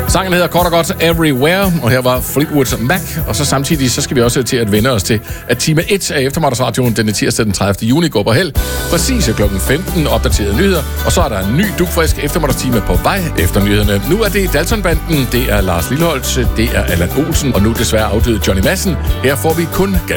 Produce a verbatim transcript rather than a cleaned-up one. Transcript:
Sangen hedder kort og godt Everywhere, og her var Fleetwood Mac. Og så samtidig så skal vi også til at vende os til, at time et af eftermiddagsradioen denne tirsdag den tredivte juni går på held. Præcis klokken femten opdaterede nyheder, og så er der en ny dugfrisk eftermiddagstime på vej efter nyhederne. Nu er det Dalton-banden, det er Lars Lilholt, det er Allan Olsen, og nu desværre afdøde Johnny Madsen. Her får vi kun gas.